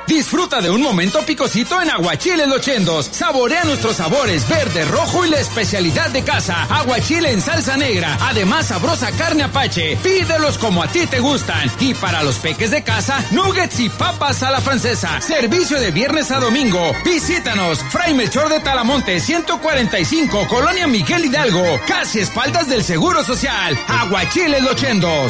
Disfruta de un momento picosito en Aguachile Los Chendos. Saborea nuestros sabores verde, rojo y la especialidad de casa. Aguachile en salsa negra. Además, sabrosa carne apache. Pídelos como a ti te gustan. Y para los peques de casa, nuggets y papas a la francesa. Servicio de viernes a domingo. Visítanos. Fray Melchor de Talamonte, 145, Colonia Miguel Hidalgo. Casi espaldas del Seguro Social. Aguachile Los Chendos.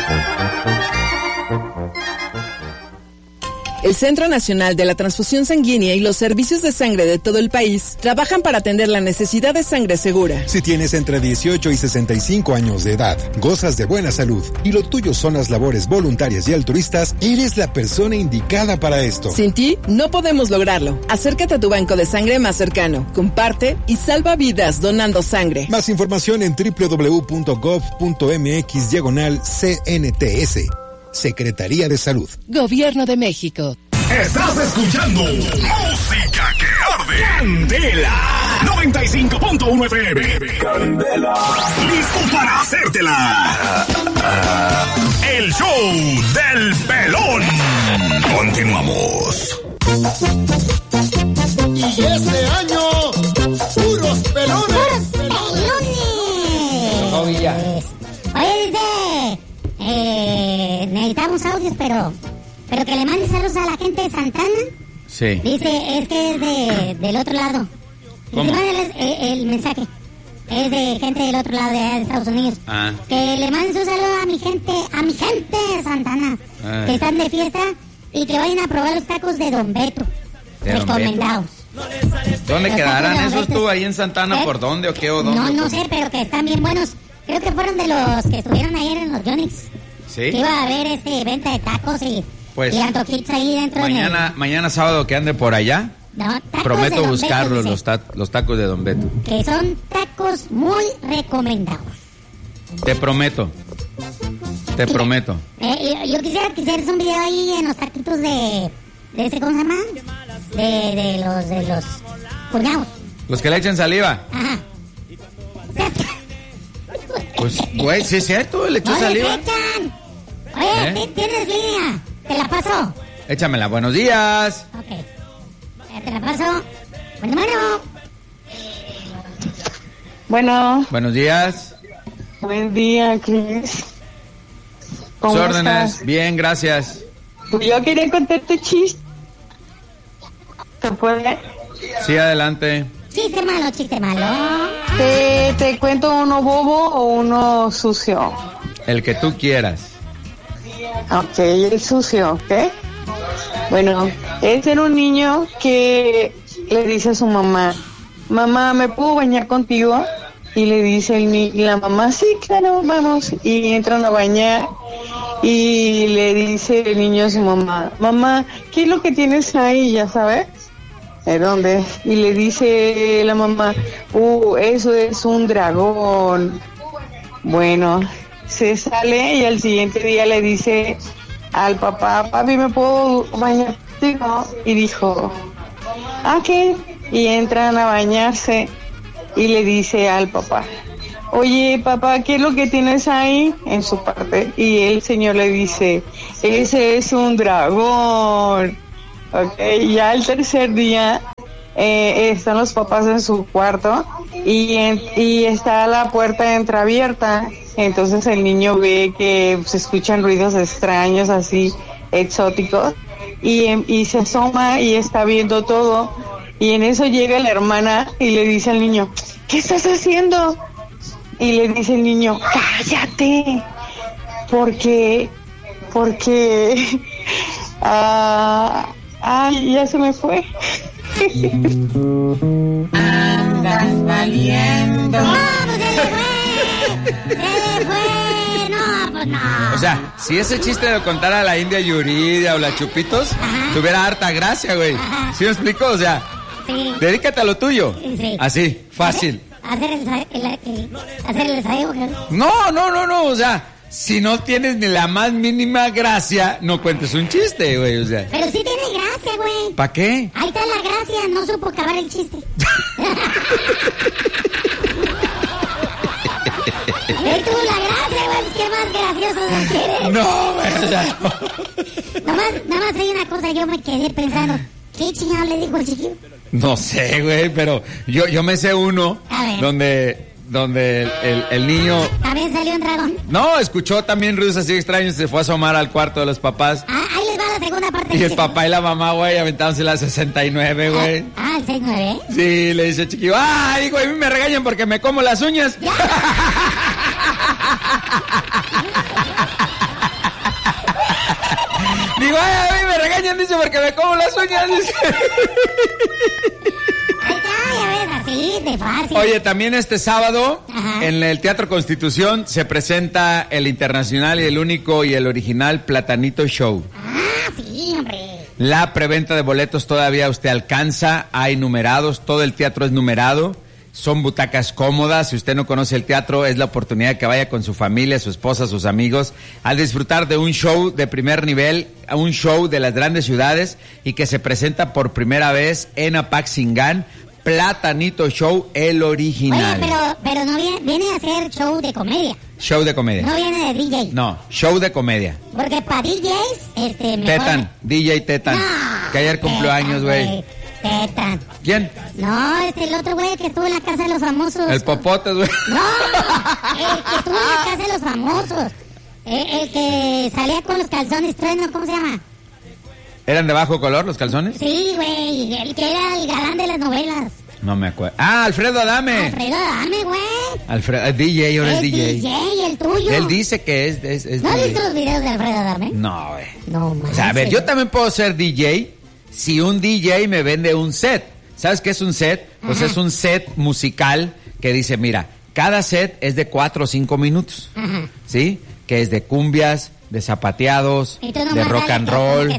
El Centro Nacional de la Transfusión Sanguínea y los servicios de sangre de todo el país trabajan para atender la necesidad de sangre segura. Si tienes entre 18 y 65 años de edad, gozas de buena salud y lo tuyo son las labores voluntarias y altruistas, eres la persona indicada para esto. Sin ti, no podemos lograrlo. Acércate a tu banco de sangre más cercano, comparte y salva vidas donando sangre. Más información en www.gov.mx/CNTS. Secretaría de Salud. Gobierno de México. Estás escuchando Música que Arde. Candela 95.1 FM. Candela. Listo para hacértela. El show del pelón. Continuamos. Y este año, puros pelones. ¡Puros pelones! Oh, ya. Oye, necesitamos audios, pero que le mande saludos a la gente de Santana. Sí. Dice, es que es del otro lado. ¿Cómo? El mensaje es de gente del otro lado de Estados Unidos. Ah. Que le manden un saludo a mi gente de Santana, que están de fiesta y que vayan a probar los tacos de Don Beto. Recomendados. ¿Dónde quedarán esos tú? ¿Ahí en Santana? ¿Por dónde o qué o dónde? No sé, pero que están bien buenos. Creo que fueron de los que estuvieron ayer en los Yonix. ¿Sí? Que iba a haber venta de tacos y antojitos ahí dentro. Mañana sábado que ande por allá. No, prometo buscarlos, los tacos de Don Beto. Que son tacos muy recomendados. Te prometo. Yo quisiera que hicieras un video ahí en los taquitos de ¿cómo se llama? De los cuñados. Los que le echen saliva. Ajá. Pues, güey, sí es cierto, le echó saliva. Oye, ¿tienes línea? ¿Te la paso? Échamela, buenos días. Ok. Te la paso. Bueno. Buenos días. Buen día, Cris. ¿Cómo órdenes? estás? Bien, gracias. Pues yo quería contarte chiste. ¿Se puede? Sí, adelante. Chiste malo. ¿Te cuento uno bobo o uno sucio? El que tú quieras. Ok, el sucio, ¿ok? Bueno, era un niño que le dice a su mamá, mamá, ¿me puedo bañar contigo? Y le dice la mamá, sí, claro, vamos. Y entran a bañar y le dice el niño a su mamá, mamá, ¿qué es lo que tienes ahí? Ya sabes. ¿De dónde? Y le dice la mamá, eso es un dragón. Bueno, se sale y al siguiente día le dice al papá, papi, ¿me puedo bañar contigo? Y dijo, ¿qué? Y entran a bañarse y le dice al papá, oye, papá, ¿qué es lo que tienes ahí? En su parte. Y el señor le dice, ese es un dragón. Okay, ya el tercer día están los papás en su cuarto y está la puerta entreabierta. Entonces el niño ve que se escuchan ruidos extraños, así exóticos, y se asoma y está viendo todo. Y en eso llega la hermana y le dice al niño, ¿qué estás haciendo? Y le dice el niño, cállate, porque ya se me fue. Andas valiendo. ¡No, pues se le fue! No, pues no. O sea, si ese chiste lo contara la India Yuridia o la Chupitos, tuviera harta gracia, güey. ¿Sí me explico? O sea, sí. Dedícate a lo tuyo. Sí. Así, fácil. ¿Hacer el ensayo? No, o sea, si no tienes ni la más mínima gracia, no cuentes un chiste, güey, o sea. Pero sí tiene gracia, güey. ¿Para qué? Ahí está la gracia, no supo acabar el chiste. Ahí tuvo la gracia, güey, ¿qué más gracia gracioso no quiere. No, ¿verdad? Nada más hay una cosa, yo me quedé pensando, ¿qué chingado le dijo el chiquillo? No sé, güey, pero yo me sé uno donde el niño... ¿También salió un dragón? No, escuchó también ruidos así extraños y se fue a asomar al cuarto de los papás. Ahí les va la segunda parte. Y el papá y la mamá, güey, aventándose la 69, güey. ¿El 69? Sí, le dice el chiquillo, ¡ay, güey, a mí me regañan porque me como las uñas! Digo, ay, a mí me regañan, dice, porque me como las uñas, dice. Ahí está, ya ves, así de fácil. Oye, también este sábado, en el Teatro Constitución, se presenta el internacional y el único y el original Platanito Show. Ah, sí, hombre. La preventa de boletos todavía usted alcanza, hay numerados, todo el teatro es numerado. Son butacas cómodas. Si usted no conoce el teatro, es la oportunidad que vaya con su familia, su esposa, sus amigos, al disfrutar de un show de primer nivel, un show de las grandes ciudades y que se presenta por primera vez en Apaxingán. Platanito Show, el original. Oye, pero no viene a hacer show de comedia. Show de comedia. No viene de DJ. No, show de comedia. Porque para DJs, mejor... Tetan, DJ Tetan. No, que ayer cumplió años, güey. Tetan. ¿Quién? No, el otro güey que estuvo en la casa de los famosos. El Popotes, güey. No, el que estuvo en la casa de los famosos. El que salía con los calzones trueno, ¿cómo se llama? ¿Eran de bajo color los calzones? Sí, güey, el que era el galán de las novelas. No me acuerdo. ¡Ah, Alfredo Adame! Alfredo Adame, güey. Alfredo, DJ, ahora es DJ. DJ, el tuyo. Él dice que es ¿No has DJ. visto los videos de Alfredo Adame? No, güey. No, man. O sea, a ver, yo también puedo ser DJ si un DJ me vende un set. ¿Sabes qué es un set? Pues es un set musical que dice, mira, cada set es de 4 o 5 minutos. ¿Sí? Que es de cumbias, de zapateados, de rock and roll,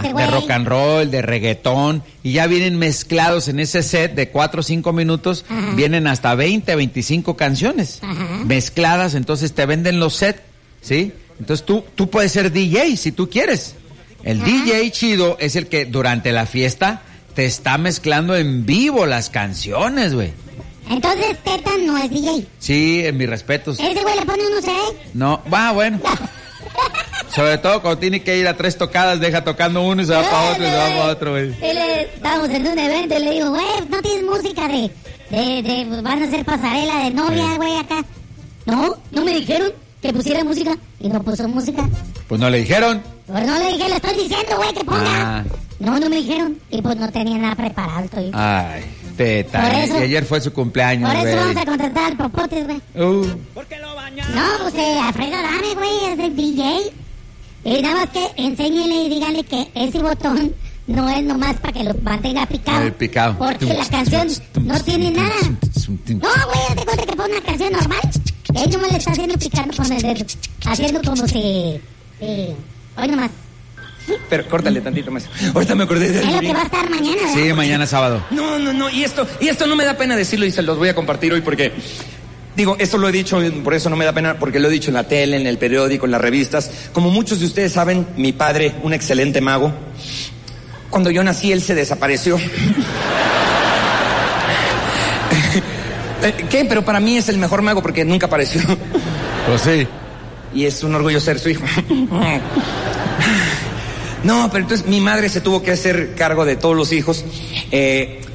de reggaetón, y ya vienen mezclados en ese set de 4 o 5 minutos, vienen hasta 20, 25 canciones mezcladas, entonces te venden los sets, ¿sí? Entonces tú puedes ser DJ si tú quieres. El DJ chido es el que durante la fiesta te está mezclando en vivo las canciones, güey. Entonces Tetan no es DJ. Sí, en mis respetos. ¿Ese güey le pone un CD? No, bueno. Sobre todo cuando tiene que ir a 3 tocadas, deja tocando uno y se va para otro y se va para otro, güey. Estábamos en un evento y le digo, güey, ¿no tienes música van a hacer pasarela de novia, güey, acá? No me dijeron que pusiera música y no puso música. Pues no le dijeron. Pues no le dije, le estoy diciendo, güey, que ponga. No me dijeron y pues no tenía nada preparado. Ay, Teta, y ayer fue su cumpleaños, güey. Por eso güey. vamos a contratar al Popotes, güey. No, pues Alfredo Adame, güey, es el DJ. Y nada más que enséñele y díganle que ese botón no es nomás para que lo mantenga picado. El picado. Porque la canción no tiene nada. No, güey, te cuenta que pone una canción normal. Él nomás le está haciendo picando con el dedo. Haciendo como si... hoy nomás. Pero córtale tantito más. Ahorita me acordé de... Es lo que va a estar mañana, ¿verdad? Sí, mañana sábado. No. Y esto no me da pena decirlo y se los voy a compartir hoy porque... Digo, esto lo he dicho, por eso no me da pena, porque lo he dicho en la tele, en el periódico, en las revistas. Como muchos de ustedes saben, mi padre, un excelente mago, cuando yo nací, él se desapareció. ¿Qué? Pero para mí es el mejor mago porque nunca apareció. Pues sí. Y es un orgullo ser su hijo. No, pero entonces mi madre se tuvo que hacer cargo de todos los hijos.